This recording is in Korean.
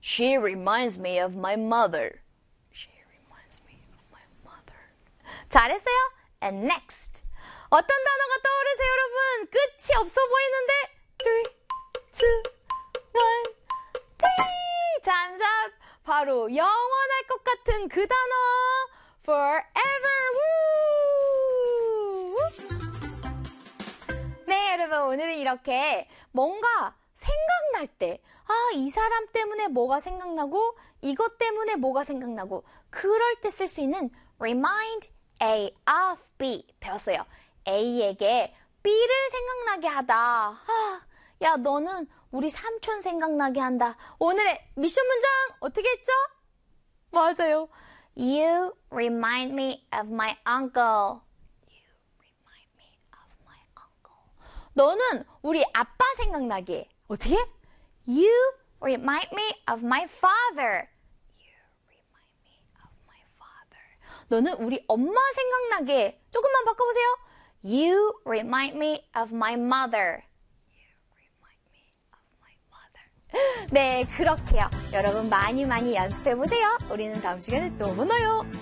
She reminds me of my mother. She reminds me of my mother. 잘했어요? And next. 어떤 단어가 떠오르세요, 여러분? 끝이 없어 보이는데. 3, 2, 1. 정답. 바로 영원할 것 같은 그 단어. Forever. 네, 여러분. 오늘은 이렇게 뭔가 생각날 때, 이 사람 때문에 뭐가 생각나고, 이것 때문에 뭐가 생각나고, 그럴 때 쓸 수 있는 remind A of B 배웠어요. A에게 B를 생각나게 하다. 야, 너는 우리 삼촌 생각나게 한다. 오늘의 미션 문장 어떻게 했죠? 맞아요. You remind me of my uncle. You remind me of my uncle. 너는 우리 아빠 생각나게 해. 어떻게? You remind me of my father. You remind me of my father. 너는 우리 엄마 생각나게 해. 조금만 바꿔보세요. You remind me of my mother. You remind me of my mother. 네, 그렇게요. 여러분 많이 연습해보세요. 우리는 다음 시간에 또 만나요.